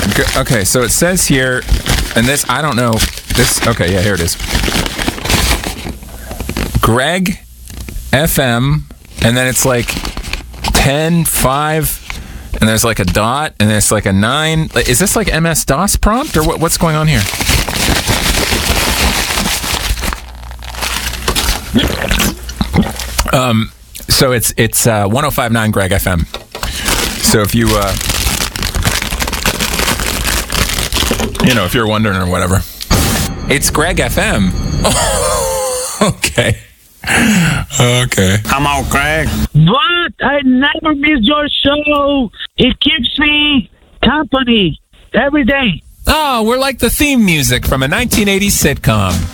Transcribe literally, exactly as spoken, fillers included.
Okay, so it says here, and this, I don't know. This, okay, yeah, here it is. Greg F M, and then it's like ten, five, and there's like a dot, and there's like a nine. Is this like M S DOS prompt, or what, what's going on here? Um, so it's it's uh, one oh five point nine Greg F M. So if you, uh, you know, if you're wondering or whatever, it's Greg F M. Okay. Okay. Come on, Craig. But I never miss your show. It keeps me company every day. Oh, we're like the theme music from a nineteen eighties sitcom.